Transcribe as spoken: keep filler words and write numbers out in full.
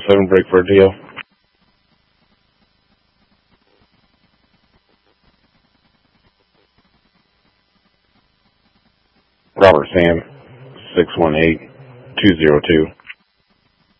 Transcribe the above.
seven, break for a D L. Robert Sam, six one eight, two zero two.